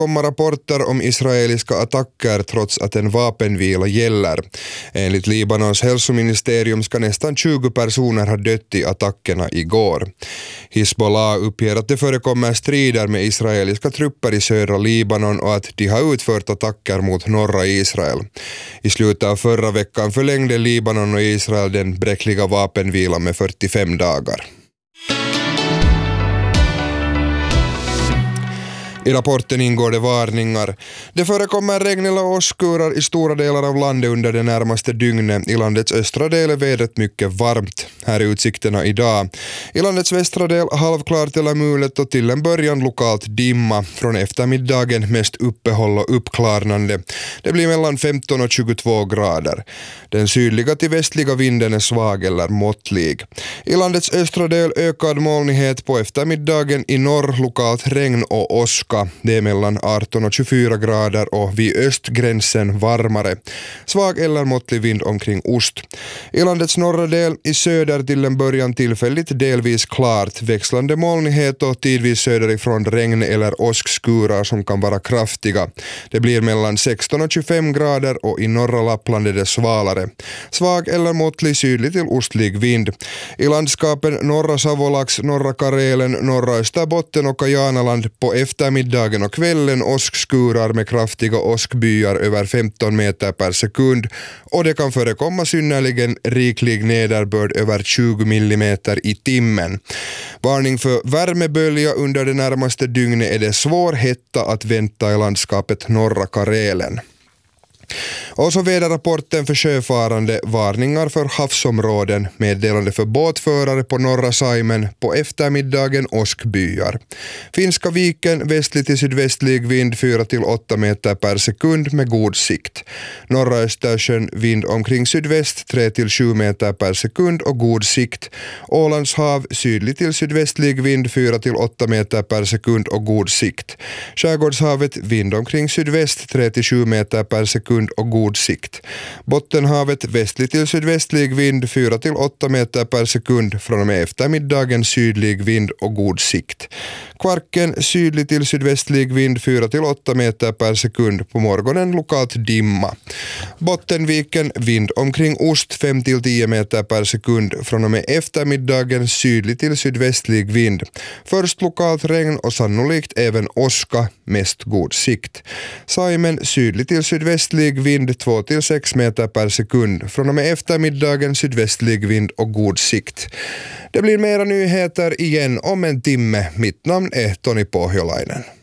kommer rapporter om israeliska attacker trots att en vapenvila gäller. Enligt Libanons hälsoministerium ska nästan 20 personer ha dött i attackerna igår. Hizbollah uppger att det förekommer strider med israeliska trupper i södra Libanon och att de har utfört attacker mot norra Israel. I slutet av förra veckan förlängde Libanon och Israel den bräckliga vapenvilan med 45 dagar. I rapporten ingår det varningar. Det förekommer regn eller åskurar i stora delar av landet under det närmaste dygnet. I landets östra del är vädret mycket varmt. Här är utsikterna idag. I landets västra del halvklart eller mulet och till en början lokalt dimma. Från eftermiddagen mest uppehåll och uppklarnande. Det blir mellan 15 och 22 grader. Den sydliga till västliga vinden är svag eller måttlig. I landets östra del ökad molnighet på eftermiddagen, i norr lokalt regn och åska. Det är mellan 18 och 24 grader och vid östgränsen varmare. Svag eller måttlig vind omkring ost. I landets norra del i söder till en början tillfälligt delvis klart. Växlande molnighet och tidvis söderifrån regn eller åskskurar som kan vara kraftiga. Det blir mellan 16 och 25 grader och i norra Lappland är det svalare. Svag eller måttlig sydlig till ostlig vind. I landskapen norra Savolax, norra Karelen, norra Österbotten och Kajanaland på eftermiddagen och kvällen åskskurar med kraftiga åskbyar över 15 meter per sekund och det kan förekomma synnerligen riklig nederbörd över 20 millimeter i timmen. Varning för värmebölja under det närmaste dygnet är det svår hetta att vänta i landskapet norra Karelen. Och så väderrapporten för sjöfarande, varningar för havsområden, meddelande för båtförare på norra Saimen, på eftermiddagen åskbyar. Finska viken västlig till sydvästlig vind 4-8 meter per sekund med god sikt. Norra Östersjön vind omkring sydväst 3-7 meter per sekund och god sikt. Ålands hav sydlig till sydvästlig vind 4-8 meter per sekund och god sikt. Skärgårdshavet vind omkring sydväst 3-7 meter per sekund och god sikt. Bottenhavet västlig till sydvästlig vind 4-8 meter per sekund, från och med eftermiddagen sydlig vind och god sikt. Kvarken sydlig till sydvästlig vind 4-8 meter per sekund, på morgonen lokalt dimma. Bottenviken vind omkring ost 5-10 meter per sekund, från och med eftermiddagen sydlig till sydvästlig vind. Först lokalt regn och sannolikt även åska, mest god sikt. Saimen sydlig till sydvästlig vind 2-6 meter per sekund, från och med eftermiddagen sydvästlig vind och god sikt. Det blir mera nyheter igen om en timme. Mitt namn är Toni Pohjolainen.